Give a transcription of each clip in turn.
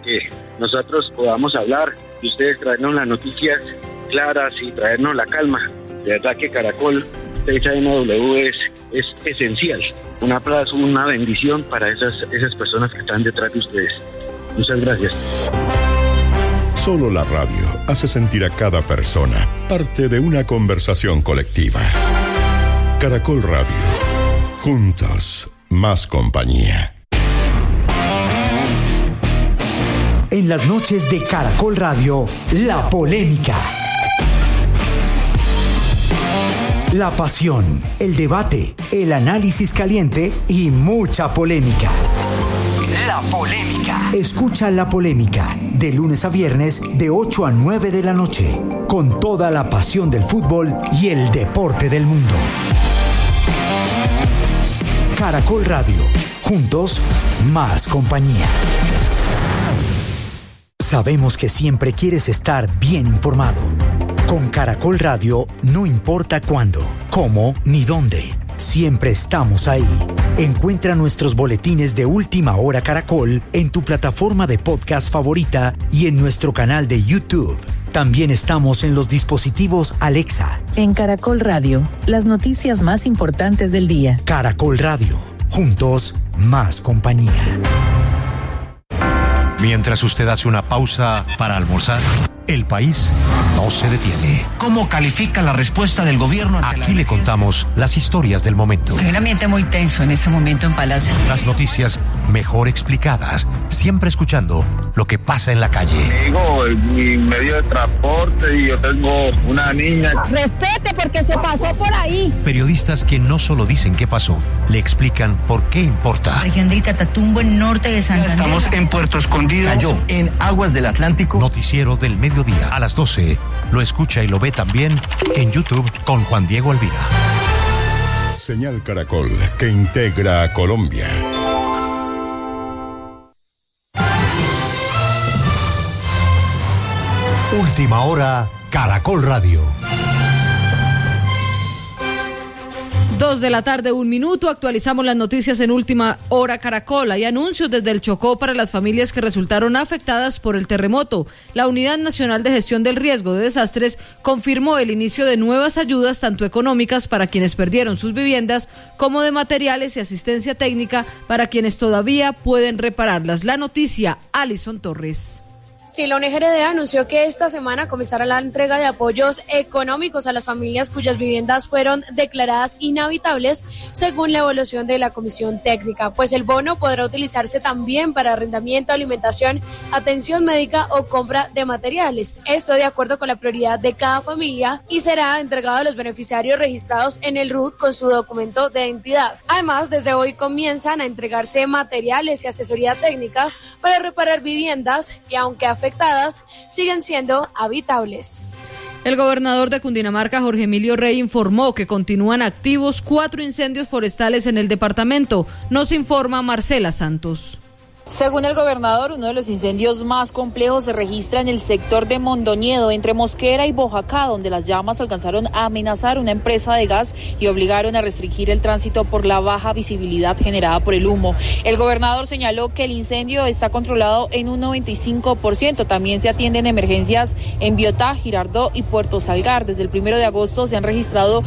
que nosotros podamos hablar y ustedes traernos las noticias claras y traernos la calma. De verdad que Caracol, XNW es esencial. Un aplauso, una bendición para esas personas que están detrás de ustedes. Muchas gracias. Solo la radio hace sentir a cada persona parte de una conversación colectiva. Caracol Radio. Juntos, más compañía. En las noches de Caracol Radio, la polémica. La pasión, el debate, el análisis caliente y mucha polémica. La polémica. Escucha La Polémica de lunes a viernes de 8 a 9 de la noche, con toda la pasión del fútbol y el deporte del mundo. Caracol Radio. Juntos, más compañía. Sabemos que siempre quieres estar bien informado. Con Caracol Radio no importa cuándo, cómo ni dónde. Siempre estamos ahí. Encuentra nuestros boletines de Última Hora Caracol en tu plataforma de podcast favorita y en nuestro canal de YouTube. También estamos en los dispositivos Alexa. En Caracol Radio, las noticias más importantes del día. Caracol Radio. Juntos, más compañía. Mientras usted hace una pausa para almorzar, el país no se detiene. ¿Cómo califica la respuesta del gobierno? Aquí le contamos las historias del momento. Hay un ambiente muy tenso en este momento en Palacio. Las noticias mejor explicadas, siempre escuchando lo que pasa en la calle. Digo, mi medio de transporte y yo tengo una niña. Respete porque se pasó por ahí. Periodistas que no solo dicen qué pasó, le explican por qué importa. Región del Catatumbo, en norte de Santander. Estamos en Puerto Escondido. Cayó en aguas del Atlántico. Noticiero del mediodía a las 12. Lo escucha y lo ve también en YouTube con Juan Diego Alvira. Señal Caracol, que integra a Colombia. Última Hora, Caracol Radio. 2 de la tarde, 1 minuto. Actualizamos las noticias en Última Hora Caracol. Hay anuncios desde el Chocó para las familias que resultaron afectadas por el terremoto. La Unidad Nacional de Gestión del Riesgo de Desastres confirmó el inicio de nuevas ayudas, tanto económicas para quienes perdieron sus viviendas, como de materiales y asistencia técnica para quienes todavía pueden repararlas. La noticia, Alison Torres. Sí, la UNGRD anunció que esta semana comenzará la entrega de apoyos económicos a las familias cuyas viviendas fueron declaradas inhabitables según la evaluación de la Comisión Técnica, pues el bono podrá utilizarse también para arrendamiento, alimentación, atención médica o compra de materiales. Esto de acuerdo con la prioridad de cada familia y será entregado a los beneficiarios registrados en el RUT con su documento de identidad. Además, desde hoy comienzan a entregarse materiales y asesoría técnica para reparar viviendas que, aunque afectadas, siguen siendo habitables. El gobernador de Cundinamarca, Jorge Emilio Rey, informó que continúan activos 4 incendios forestales en el departamento. Nos informa Marcela Santos. Según el gobernador, uno de los incendios más complejos se registra en el sector de Mondoñedo, entre Mosquera y Bojacá, donde las llamas alcanzaron a amenazar una empresa de gas y obligaron a restringir el tránsito por la baja visibilidad generada por el humo. El gobernador señaló que el incendio está controlado en un 95%. También se atienden emergencias en Biotá, Girardot y Puerto Salgar. Desde el 1 de agosto se han registrado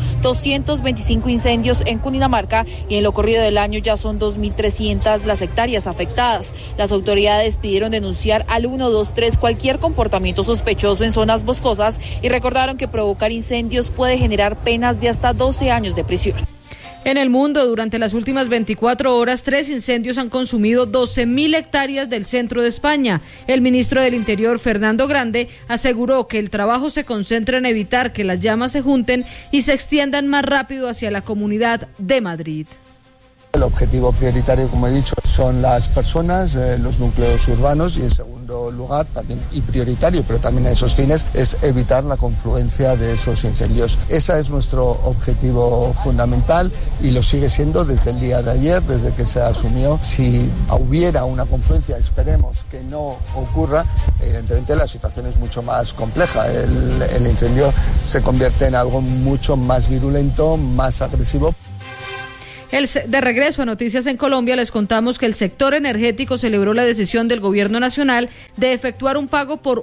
225 incendios en Cundinamarca y en lo corrido del año ya son 2.300 las hectáreas afectadas. Las autoridades pidieron denunciar al 123 cualquier comportamiento sospechoso en zonas boscosas y recordaron que provocar incendios puede generar penas de hasta 12 años de prisión. En el mundo, durante las últimas 24 horas, 3 incendios han consumido 12.000 hectáreas del centro de España. El ministro del Interior, Fernando Grande, aseguró que el trabajo se concentra en evitar que las llamas se junten y se extiendan más rápido hacia la Comunidad de Madrid. El objetivo prioritario, como he dicho, son las personas, los núcleos urbanos y en segundo lugar, también y prioritario, pero también a esos fines, es evitar la confluencia de esos incendios. Ese es nuestro objetivo fundamental y lo sigue siendo desde el día de ayer, desde que se asumió. Si hubiera una confluencia, esperemos que no ocurra, evidentemente la situación es mucho más compleja. El incendio se convierte en algo mucho más virulento, más agresivo. De regreso a Noticias en Colombia, les contamos que el sector energético celebró la decisión del gobierno nacional de efectuar un pago por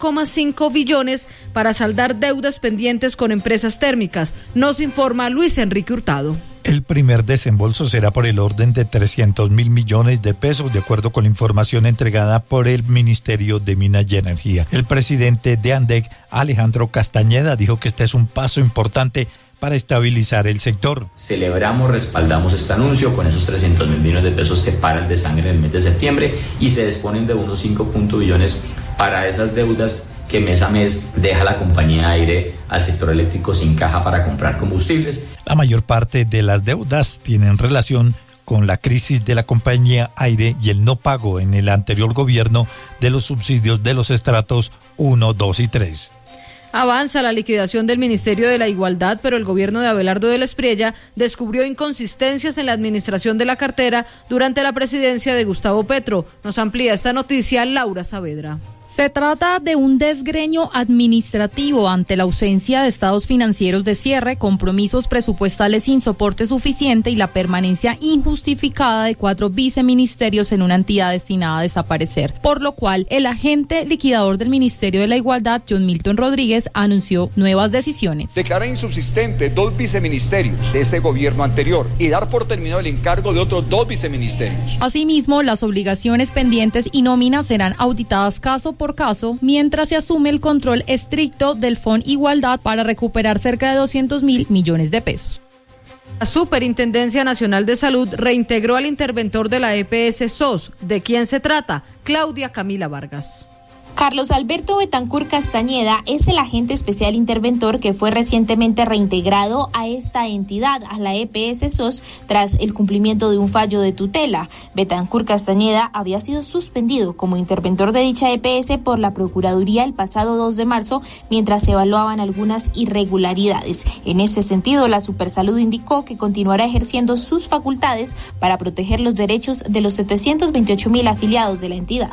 1,5 billones para saldar deudas pendientes con empresas térmicas. Nos informa Luis Enrique Hurtado. El primer desembolso será por el orden de 300.000 millones de pesos, de acuerdo con la información entregada por el Ministerio de Minas y Energía. El presidente de ANDEC, Alejandro Castañeda, dijo que este es un paso importante para estabilizar el sector. Celebramos, respaldamos este anuncio. Con esos 300.000 millones de pesos se para el desangle en el mes de septiembre y se disponen de unos 5 billones para esas deudas que mes a mes deja la compañía Aire al sector eléctrico sin caja para comprar combustibles. La mayor parte de las deudas tienen relación con la crisis de la compañía Aire y el no pago en el anterior gobierno de los subsidios de los estratos 1, 2 y 3. Avanza la liquidación del Ministerio de la Igualdad, pero el gobierno de Abelardo de la Espriella descubrió inconsistencias en la administración de la cartera durante la presidencia de Gustavo Petro. Nos amplía esta noticia Laura Saavedra. Se trata de un desgreño administrativo ante la ausencia de estados financieros de cierre, compromisos presupuestales sin soporte suficiente y la permanencia injustificada de 4 viceministerios en una entidad destinada a desaparecer. Por lo cual, el agente liquidador del Ministerio de la Igualdad, John Milton Rodríguez, anunció nuevas decisiones. Declarar insubsistente 2 viceministerios de este gobierno anterior y dar por terminado el encargo de otros 2 viceministerios. Asimismo, las obligaciones pendientes y nóminas serán auditadas caso por caso, mientras se asume el control estricto del Fondo Igualdad para recuperar cerca de 200.000 millones de pesos. La Superintendencia Nacional de Salud reintegró al interventor de la EPS SOS. ¿De quién se trata? Claudia Camila Vargas. Carlos Alberto Betancur Castañeda es el agente especial interventor que fue recientemente reintegrado a esta entidad, a la EPS SOS, tras el cumplimiento de un fallo de tutela. Betancur Castañeda había sido suspendido como interventor de dicha EPS por la Procuraduría el pasado 2 de marzo, mientras se evaluaban algunas irregularidades. En ese sentido, la Supersalud indicó que continuará ejerciendo sus facultades para proteger los derechos de los 728.000 afiliados de la entidad.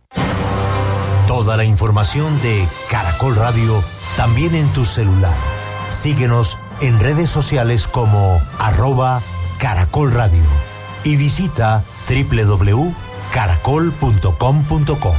Toda la información de Caracol Radio también en tu celular. Síguenos en redes sociales como @Caracol Radio y visita www.caracol.com.co.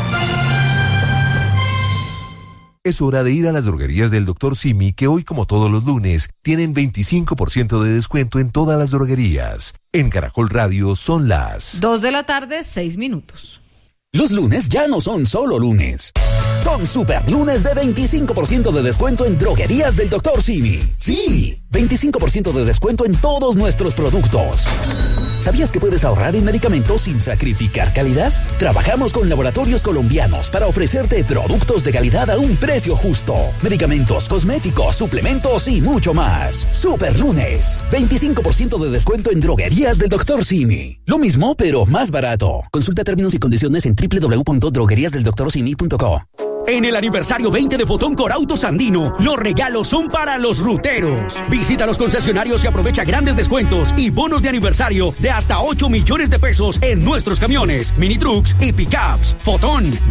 Es hora de ir a las droguerías del Dr. Simi, que hoy, como todos los lunes, tienen 25% de descuento en todas las droguerías. En Caracol Radio son las 2:06 p.m. Los lunes ya no son solo lunes. Son super lunes de 25% de descuento en droguerías del Dr. Simi. Sí, 25% de descuento en todos nuestros productos. ¿Sabías que puedes ahorrar en medicamentos sin sacrificar calidad? Trabajamos con laboratorios colombianos para ofrecerte productos de calidad a un precio justo. Medicamentos, cosméticos, suplementos y mucho más. Super lunes, 25% de descuento en droguerías del Dr. Simi. Lo mismo, pero más barato. Consulta términos y condiciones en www.drogueriasdeldoctorsimi.co. En el aniversario 20 de Fotón Corautos Andino, los regalos son para los ruteros. Visita los concesionarios y aprovecha grandes descuentos y bonos de aniversario de hasta 8 millones de pesos en nuestros camiones, mini trucks y pickups. Fotón,